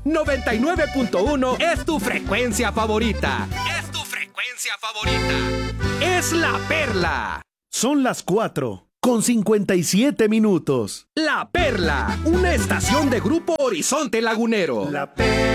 99.1 es tu frecuencia favorita. Es tu frecuencia favorita. Es La Perla. Son las 4:57. La Perla, una estación de Grupo Horizonte Lagunero. La Perla.